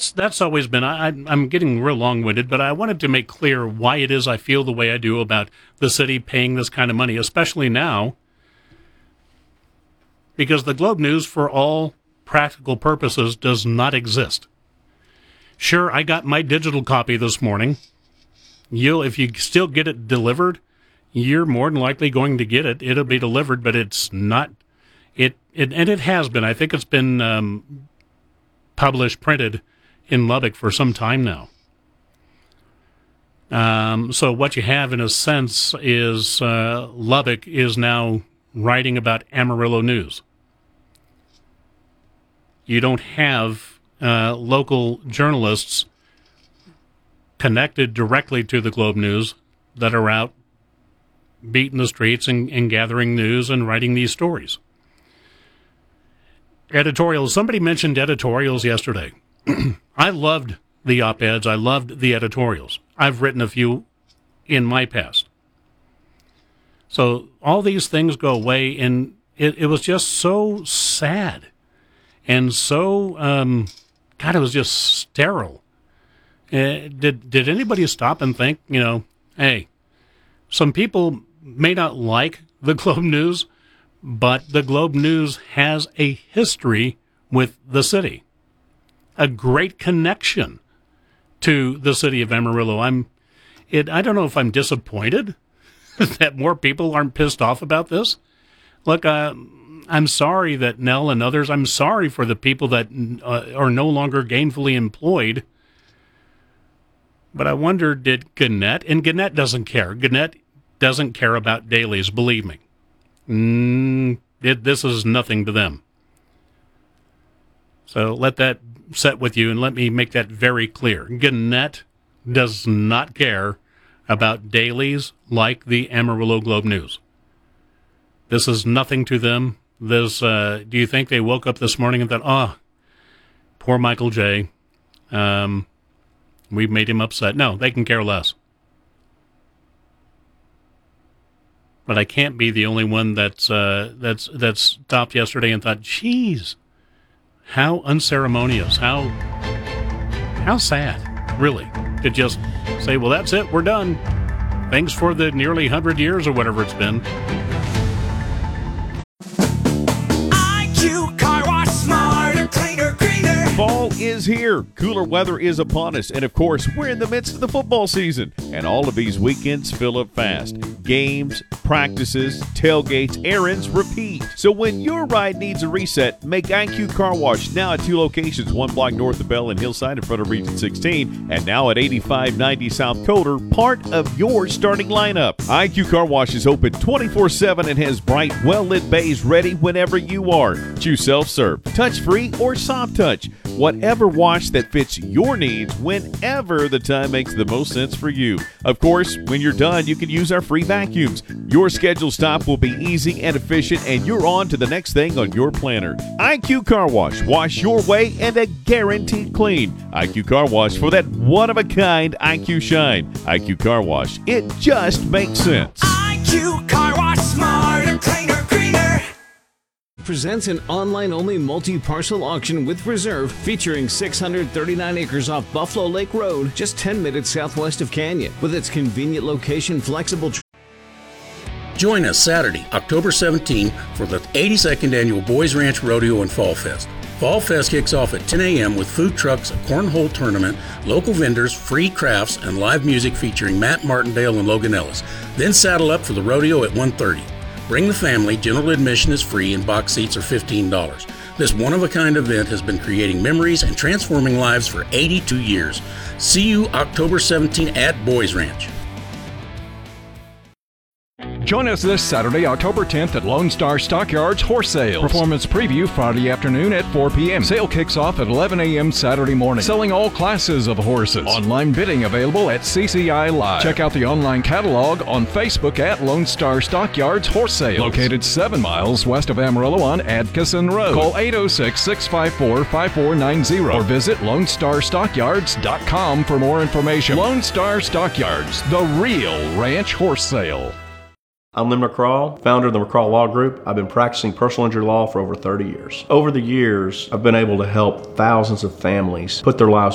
that's always been. I'm getting real long-winded, but I wanted to make clear why it is I feel the way I do about the city paying this kind of money, especially now, because the Globe News, for all practical purposes, does not exist. Sure, I got my digital copy this morning. If you still get it delivered, you're more than likely going to get it. It'll be delivered, but it's not. And it has been. I think it's been printed in Lubbock for some time now. So what you have, in a sense, is Lubbock is now writing about Amarillo news. You don't have local journalists connected directly to the Globe News that are out beating the streets and gathering news and writing these stories. Editorials. Somebody mentioned editorials yesterday. I loved the op-eds. I loved the editorials. I've written a few in my past. So all these things go away, and it was just so sad. And so, God, it was just sterile. Did anybody stop and think, hey, some people may not like the Globe News, but the Globe News has a history with the city, a great connection to the city of Amarillo. I don't know if I'm disappointed that more people aren't pissed off about this. Look, I'm sorry that Nell and others, I'm sorry for the people that are no longer gainfully employed. But I wonder, did Gannett, and Gannett doesn't care. Gannett doesn't care about dailies, believe me. This is nothing to them. So let that set with you, and let me make that very clear. Gannett does not care about dailies like the Amarillo Globe News. This is nothing to them. Do you think they woke up this morning and thought, poor Michael J., we made him upset? No, they can care less. But I can't be the only one that's stopped yesterday and thought, geez, how unceremonious, how sad, really, to just say, well, that's it, we're done. Thanks for the nearly 100 years or whatever it's been. IQ Car Wash, smarter, cleaner, greener. Fall is here. Cooler weather is upon us. And of course, we're in the midst of the football season. And all of these weekends fill up fast. Games, practices, tailgates, errands, repeat. So when your ride needs a reset, make IQ Car Wash now at 2 locations, 1 block north of Bell and Hillside in front of Region 16, and now at 8590 South Coder, part of your starting lineup. IQ Car Wash is open 24/7 and has bright, well-lit bays ready whenever you are. Choose self-serve, touch-free, or soft touch. Whatever wash that fits your needs whenever the time makes the most sense for you. Of course, when you're done, you can use our free vacuums. Your scheduled stop will be easy and efficient, and you're on to the next thing on your planner. IQ Car Wash. Wash your way and a guaranteed clean. IQ Car Wash for that one-of-a-kind IQ shine. IQ Car Wash. It just makes sense. IQ Car Wash, smarter, cleaner, greener. Presents an online-only multi-parcel auction with reserve featuring 639 acres off Buffalo Lake Road, just 10 minutes southwest of Canyon. With its convenient location, flexible... Join us Saturday, October 17 for the 82nd Annual Boys Ranch Rodeo and Fall Fest. Fall Fest kicks off at 10 a.m. with food trucks, a cornhole tournament, local vendors, free crafts, and live music featuring Matt Martindale and Logan Ellis. Then saddle up for the rodeo at 1:30. Bring the family, general admission is free, and box seats are $15. This one-of-a-kind event has been creating memories and transforming lives for 82 years. See you October 17 at Boys Ranch. Join us this Saturday, October 10th at Lone Star Stockyards Horse Sales. Performance preview Friday afternoon at 4 p.m. Sale kicks off at 11 a.m. Saturday morning. Selling all classes of horses. Online bidding available at CCI Live. Check out the online catalog on Facebook at Lone Star Stockyards Horse Sales. Located 7 miles west of Amarillo on Atkinson Road. Call 806-654-5490 or visit LoneStarStockyards.com for more information. Lone Star Stockyards, the real ranch horse sale. I'm Lynn McCraw, founder of the McCraw Law Group. I've been practicing personal injury law for over 30 years. Over the years, I've been able to help thousands of families put their lives